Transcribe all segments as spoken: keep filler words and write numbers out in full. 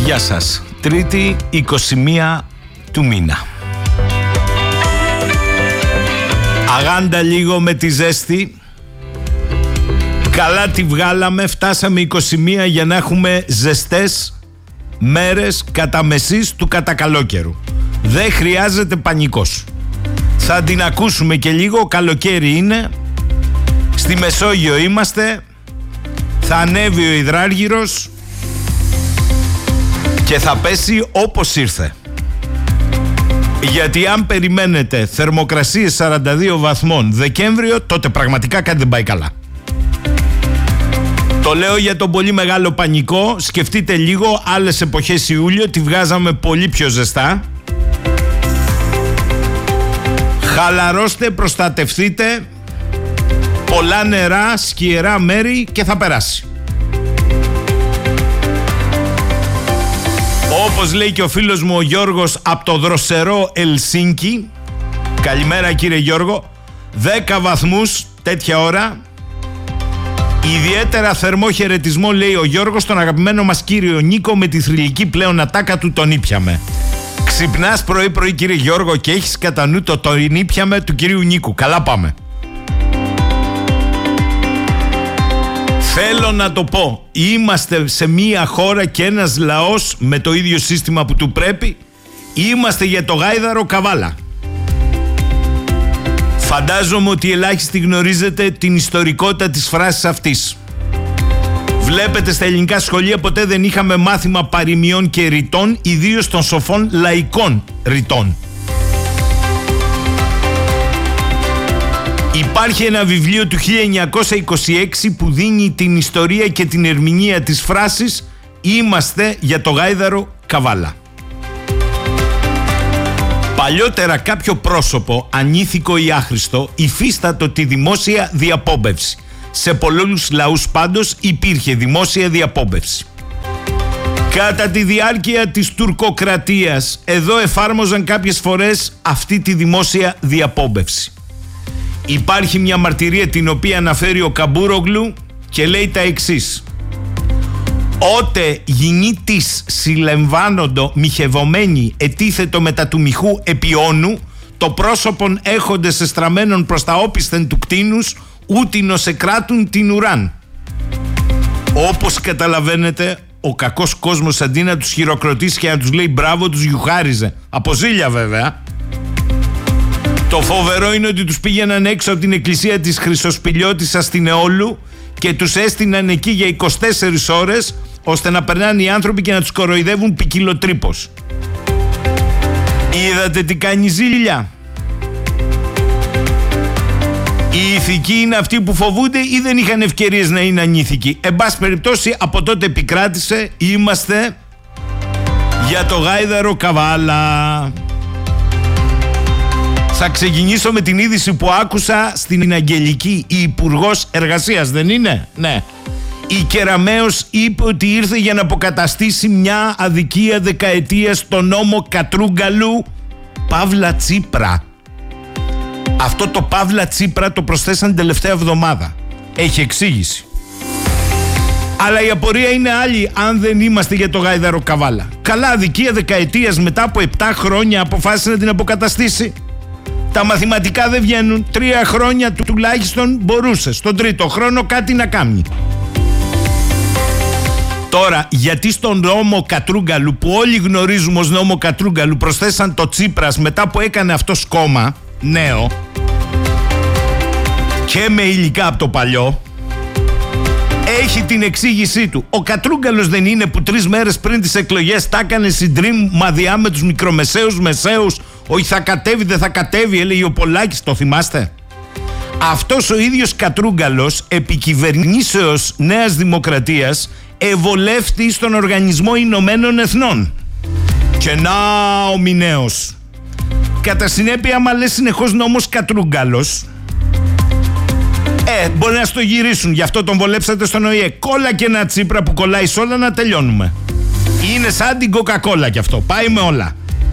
Γεια σας. Τρίτη είκοσι μία του μήνα. Αγάντα λίγο με τη ζέστη. Καλά τη βγάλαμε. Φτάσαμε είκοσι μία για να έχουμε ζεστές μέρες κατά μεσής του κατακαλόκαιρου. Δεν χρειάζεται πανικός. Θα την ακούσουμε και λίγο. Καλοκαίρι είναι. Στη Μεσόγειο είμαστε. Θα ανέβει ο υδράργυρος και θα πέσει όπως ήρθε. Γιατί αν περιμένετε θερμοκρασίες σαράντα δύο βαθμών Δεκέμβριο, τότε πραγματικά κάτι δεν πάει καλά. Το λέω για τον πολύ μεγάλο πανικό. Σκεφτείτε λίγο, άλλες εποχές Ιούλιο τη βγάζαμε πολύ πιο ζεστά. Χαλαρώστε, προστατευτείτε. Πολλά νερά, σκιερά μέρη και θα περάσει. Όπως λέει και ο φίλος μου ο Γιώργος από το δροσερό Ελσίνκι. Καλημέρα κύριε Γιώργο. δέκα βαθμούς τέτοια ώρα. Ιδιαίτερα θερμό χαιρετισμό, λέει ο Γιώργος, στον αγαπημένο μας κύριο Νίκο με τη θρυλική πλέον ατάκα του «Τον ήπιαμε». Ξυπνάς πρωί πρωί κύριε Γιώργο και έχεις κατά νου το «Τον ήπιαμε» του κυρίου Νίκου. Καλά πάμε. Θέλω να το πω, είμαστε σε μία χώρα και ένας λαός με το ίδιο σύστημα που του πρέπει. Είμαστε για το γάιδαρο Καβάλα. Φαντάζομαι ότι ελάχιστοι γνωρίζετε την ιστορικότητα της φράσης αυτής. Βλέπετε στα ελληνικά σχολεία ποτέ δεν είχαμε μάθημα παροιμιών και ρητών, ιδίως των σοφών λαϊκών ρητών. Υπάρχει ένα βιβλίο του χίλια εννιακόσια είκοσι έξι που δίνει την ιστορία και την ερμηνεία της φράσης «Είμαστε για το γάιδαρο Καβάλα». Παλιότερα κάποιο πρόσωπο, ανήθικο ή άχρηστο, υφίστατο τη δημόσια διαπόμπευση. Σε πολλούς λαούς πάντως υπήρχε δημόσια διαπόμπευση. Κατά τη διάρκεια της τουρκοκρατίας, εδώ εφάρμοζαν κάποιες φορές αυτή τη δημόσια διαπόμπευση. Υπάρχει μια μαρτυρία την οποία αναφέρει ο Καμπούρογλου και λέει τα εξής. «Ότε γυνήτης συλλεμβάνοντο μοιχευωμένη ετίθετο μετά του μοιχού επιώνου, το πρόσωπον έχοντες εστραμμένον προς τα όπισθεν του κτίνους, ούτινος εκράτουν την ουράν». Όπως καταλαβαίνετε, ο κακός κόσμος αντί να τους χειροκροτήσει και να τους λέει μπράβο, τους γιουχάριζε. Από ζήλια βέβαια. Το φοβερό είναι ότι τους πήγαιναν έξω από την εκκλησία της Χρυσοσπηλιώτισσας στην Εόλου και τους έστειναν εκεί για είκοσι τέσσερις ώρες ώστε να περνάνε οι άνθρωποι και να τους κοροϊδεύουν ποικιλοτρίπως. Είδατε τι κάνει η ζήλια? Οι ηθικοί είναι αυτοί που φοβούνται ή δεν είχαν ευκαιρίες να είναι ανήθικοι? Εν πάση περιπτώσει, από τότε επικράτησε «Είμαστε για το γάιδαρο Καβάλα». Θα ξεκινήσω με την είδηση που άκουσα στην Αγγελική. Η Υπουργός Εργασίας, δεν είναι? Ναι. Η Κεραμέως είπε ότι ήρθε για να αποκαταστήσει μια αδικία δεκαετία στο νόμο Κατρούγκαλου Παύλα Τσίπρα. Αυτό το Παύλα Τσίπρα το προσθέσαν την τελευταία εβδομάδα. Έχει εξήγηση. Αλλά η απορία είναι άλλη αν δεν είμαστε για το γάιδαρο Καβάλα. Καλά, αδικία δεκαετίας μετά από επτά χρόνια αποφάσισε να την αποκαταστήσει. Τα μαθηματικά δεν βγαίνουν. Τρία χρόνια του, τουλάχιστον μπορούσε στον τρίτο χρόνο κάτι να κάνει. Τώρα, γιατί στον νόμο Κατρούγκαλου, που όλοι γνωρίζουμε ως νόμο Κατρούγκαλου, προσθέσαν το Τσίπρας μετά που έκανε αυτό κόμμα νέο και με υλικά από το παλιό, έχει την εξήγησή του. Ο Κατρούγκαλος δεν είναι που τρεις μέρες πριν τις εκλογές τα έκανε συντρίμ μαδιά με τους μικρομεσαίους μεσαίους? Όχι, θα κατέβει, δεν θα κατέβει, έλεγε ο Πολάκης, το θυμάστε? Αυτός ο ίδιος Κατρούγκαλος, επί κυβερνήσεως Νέας Δημοκρατίας, ευολεύτη στον Οργανισμό Ηνωμένων Εθνών. Και να ο Μινέος. Κατά συνέπεια, άμα λες συνεχώς νόμος Κατρούγκαλος, ε, μπορεί να στο γυρίσουν. Γι' αυτό τον βολέψατε στον Ο Η Ε. Κόλλα και ένα Τσίπρα που κολλάει σε όλα να τελειώνουμε. Είναι σαν την Coca-Cola κι αυτό. Πάει με όλα.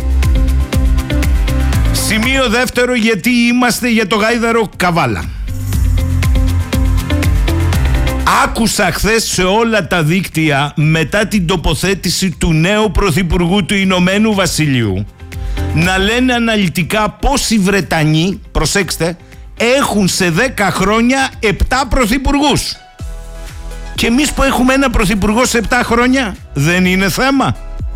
Σημείο δεύτερο, γιατί είμαστε για το γάιδαρο Καβάλα. Άκουσα χθες σε όλα τα δίκτυα μετά την τοποθέτηση του νέου Πρωθυπουργού του Ηνωμένου Βασιλείου να λένε αναλυτικά πως οι Βρετανοί, προσέξτε, έχουν σε δέκα χρόνια επτά πρωθυπουργούς. Και εμείς που έχουμε ένα πρωθυπουργό σε επτά χρόνια, δεν είναι θέμα?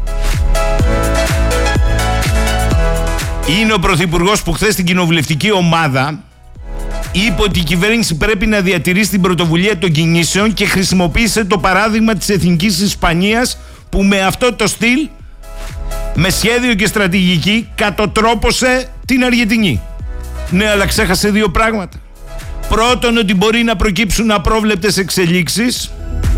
Είναι ο πρωθυπουργός που χθες στην κοινοβουλευτική ομάδα είπε ότι η κυβέρνηση πρέπει να διατηρήσει την πρωτοβουλία των κινήσεων και χρησιμοποίησε το παράδειγμα της Εθνικής Ισπανίας που με αυτό το στυλ, με σχέδιο και στρατηγική, κατοτρόπωσε την Αργεντινή. Ναι, αλλά ξέχασε δύο πράγματα. Πρώτον, ότι μπορεί να προκύψουν απρόβλεπτες εξελίξεις,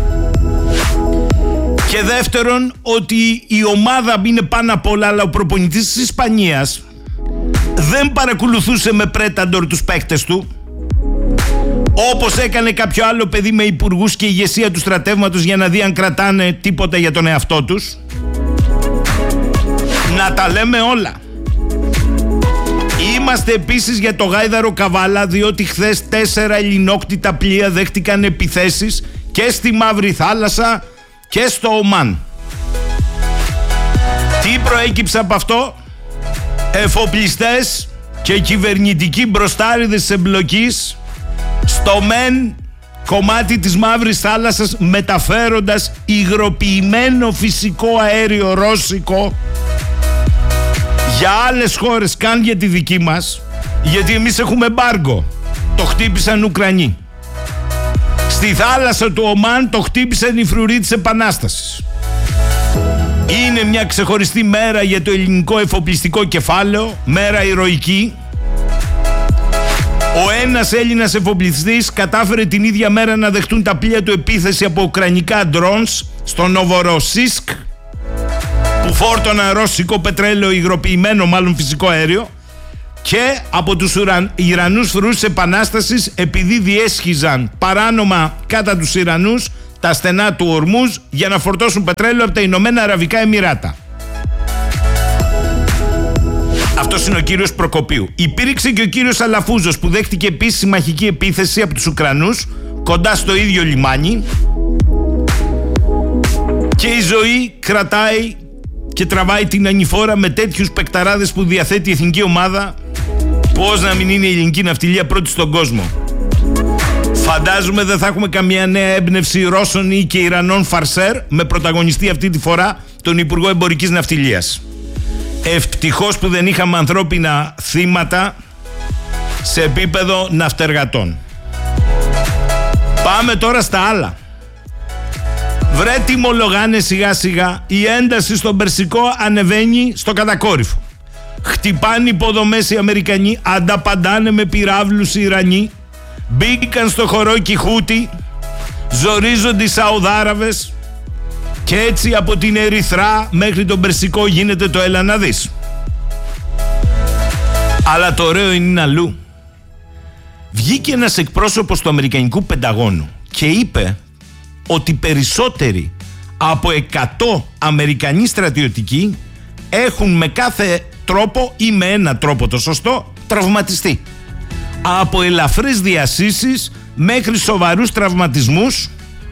και δεύτερον, ότι η ομάδα είναι πάνω απ' όλα, αλλά ο προπονητής της Ισπανίας δεν παρακολουθούσε με πρέταντορ τους παίκτες του, όπως έκανε κάποιο άλλο παιδί με υπουργούς και ηγεσία του στρατεύματος για να δει αν κρατάνε τίποτα για τον εαυτό τους. Να τα λέμε όλα. Είμαστε επίσης για το γάιδαρο Καβάλα, διότι χθες τέσσερα ελληνόκτητα πλοία δέχτηκαν επιθέσεις και στη Μαύρη Θάλασσα και στο Ομάν. Τι προέκυψε από αυτό? Εφοπλιστές και κυβερνητικοί μπροστάριδες της εμπλοκής στο μεν κομμάτι της Μαύρης Θάλασσας, μεταφέροντας υγροποιημένο φυσικό αέριο ρώσικο για άλλες χώρες, καν για τη δική μας, γιατί εμείς έχουμε εμπάργκο. Το χτύπησαν Ουκρανοί. Στη θάλασσα του Ομάν το χτύπησαν οι φρουροί της Επανάστασης. Είναι μια ξεχωριστή μέρα για το ελληνικό εφοπλιστικό κεφάλαιο, μέρα ηρωική. Ο ένας Έλληνας εφοπλιστής κατάφερε την ίδια μέρα να δεχτούν τα πλοία του επίθεση από ουκρανικά drones στο Νοβοροσίσκ, που φόρτωναν ρώσικο πετρέλαιο, υγροποιημένο μάλλον φυσικό αέριο, και από τους Ουραν... Ιρανούς φρουρούς της Επανάστασης, επειδή διέσχιζαν παράνομα κατά τους Ιρανούς τα στενά του Ορμούζ για να φορτώσουν πετρέλαιο από τα Ηνωμένα Αραβικά Εμιράτα. Αυτός είναι ο κύριος Προκοπίου. Υπήρξε και ο κύριος Αλαφούζος που δέχτηκε επίσης συμμαχική επίθεση από τους Ουκρανούς κοντά στο ίδιο λιμάνι, και η ζωή κρατάει και τραβάει την ανηφόρα με τέτοιους παικταράδες που διαθέτει η εθνική ομάδα. Πώς να μην είναι η ελληνική ναυτιλία πρώτη στον κόσμο? Φαντάζομαι δεν θα έχουμε καμία νέα έμπνευση Ρώσων ή και Ιρανών φαρσέρ, με πρωταγωνιστή αυτή τη φορά τον Υπουργό Εμπορικής Ναυτιλίας. Ευτυχώς που δεν είχαμε ανθρώπινα θύματα σε επίπεδο ναυτεργατών. Πάμε τώρα στα άλλα. Βρε, τιμολογάνε σιγά σιγά. Η ένταση στον Περσικό ανεβαίνει στο κατακόρυφο. Χτυπάνε υποδομές οι Αμερικανοί, ανταπαντάνε με πυράβλους οι Ιρανοί. Μπήκαν στο χωρόκι Χούτι, ζορίζονται οι Σαουδάραβες, και έτσι από την Ερυθρά μέχρι τον Περσικό γίνεται το έλα να δεις. Αλλά το ωραίο είναι αλλού. Βγήκε ένας εκπρόσωπος του Αμερικανικού Πενταγώνου και είπε ότι περισσότεροι από εκατό Αμερικανοί στρατιωτικοί έχουν με κάθε τρόπο ή με ένα τρόπο το σωστό τραυματιστεί. Από ελαφρές διασύσεις μέχρι σοβαρούς τραυματισμούς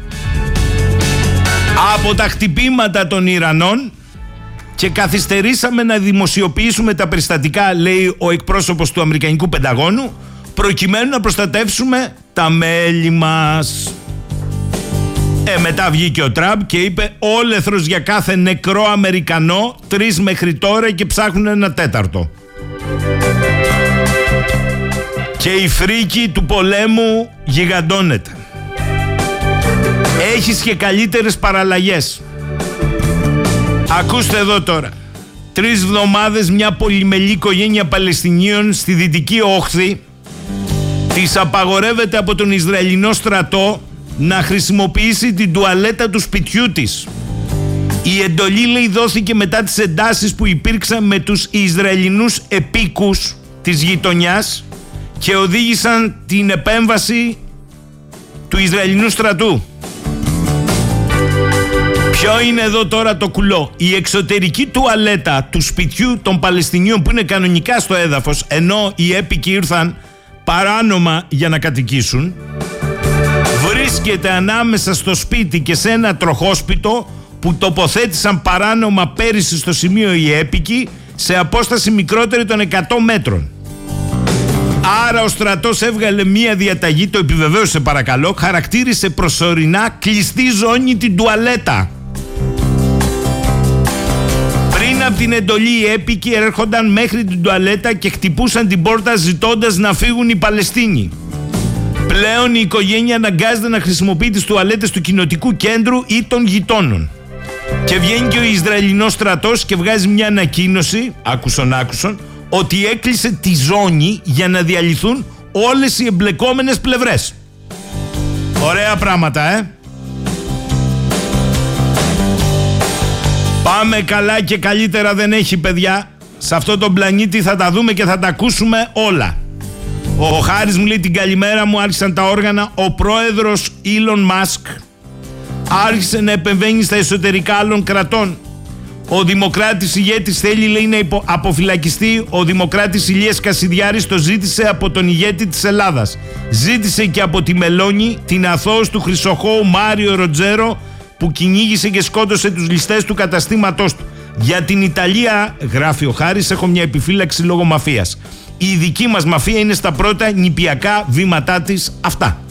από τα χτυπήματα των Ιρανών, και καθυστερήσαμε να δημοσιοποιήσουμε τα περιστατικά, λέει ο εκπρόσωπος του Αμερικανικού Πενταγώνου, προκειμένου να προστατεύσουμε τα μέλη μας. Ε, μετά βγήκε ο Τραμπ και είπε όλεθρος για κάθε νεκρό Αμερικανό, τρεις μέχρι τώρα και ψάχνουν ένα τέταρτο. Και η φρίκη του πολέμου γιγαντώνεται. Έχεις και καλύτερες παραλλαγές. Ακούστε εδώ τώρα. Τρεις εβδομάδες μια πολυμελή οικογένεια Παλαιστινίων στη Δυτική Όχθη της απαγορεύεται από τον Ισραηλινό στρατό να χρησιμοποιήσει την τουαλέτα του σπιτιού της. Η εντολή, λέει, δόθηκε μετά τις εντάσεις που υπήρξαν με τους Ισραηλινούς επίκους της γειτονιάς και οδήγησαν την επέμβαση του Ισραηλινού στρατού. Ποιο είναι εδώ τώρα το κουλό? Η εξωτερική τουαλέτα του σπιτιού των Παλαιστινίων που είναι κανονικά στο έδαφος, ενώ οι έπικοι ήρθαν παράνομα για να κατοικήσουν, βρίσκεται βρίσκεται ανάμεσα στο σπίτι και σε ένα τροχόσπιτο που τοποθέτησαν παράνομα πέρυσι στο σημείο οι έπικοι σε απόσταση μικρότερη των εκατό μέτρων. Άρα ο στρατός έβγαλε μία διαταγή, το επιβεβαίωσε παρακαλώ, χαρακτήρισε προσωρινά κλειστή ζώνη την τουαλέτα. Πριν από την εντολή οι έπικοι έρχονταν μέχρι την τουαλέτα και χτυπούσαν την πόρτα ζητώντας να φύγουν οι Παλαιστίνοι. Πλέον η οικογένεια αναγκάζεται να χρησιμοποιεί τις τουαλέτες του κοινοτικού κέντρου ή των γειτόνων. Και βγαίνει και ο Ισραηλινός στρατός και βγάζει μια ανακοίνωση, άκουσον άκουσον, ότι έκλεισε τη ζώνη για να διαλυθούν όλες οι εμπλεκόμενες πλευρές. Ωραία πράγματα, ε! Πάμε καλά και καλύτερα δεν έχει, παιδιά. Σε αυτό τον πλανήτη θα τα δούμε και θα τα ακούσουμε όλα. Ο Χάρης μου λέει την καλημέρα μου, άρχισαν τα όργανα. Ο πρόεδρος Elon Musk άρχισε να επεμβαίνει στα εσωτερικά άλλων κρατών. Ο δημοκράτης ηγέτης θέλει, λέει, να υπο... αποφυλακιστεί. Ο δημοκράτης Ηλίας Κασιδιάρης το ζήτησε από τον ηγέτη της Ελλάδας. Ζήτησε και από τη Μελώνη, την αθώος του Χρυσοχώου Μάριο Ροτζέρο, που κυνήγησε και σκότωσε τους ληστές του καταστήματός του. Για την Ιταλία, γράφει ο Χάρης, έχω μια επιφύλαξη λόγω μαφίας. Η δική μας μαφία είναι στα πρώτα νηπιακά βήματά της αυτά.